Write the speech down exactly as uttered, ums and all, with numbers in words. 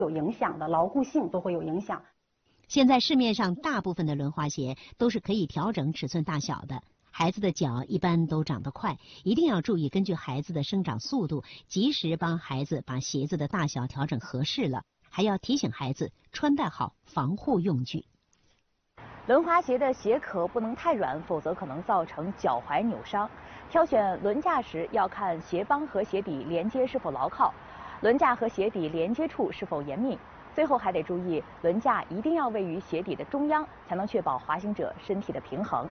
有影响的，牢固性都会有影响。 现在市面上大部分的轮滑鞋都是可以调整尺寸大小的。孩子的脚一般都长得快，一定要注意根据孩子的生长速度，及时帮孩子把鞋子的大小调整合适了。还要提醒孩子穿戴好防护用具。 轮滑鞋的鞋壳不能太软，否则可能造成脚踝扭伤。挑选轮架时要看鞋帮和鞋底连接是否牢靠，轮架和鞋底连接处是否严密。最后还得注意，轮架一定要位于鞋底的中央，才能确保滑行者身体的平衡。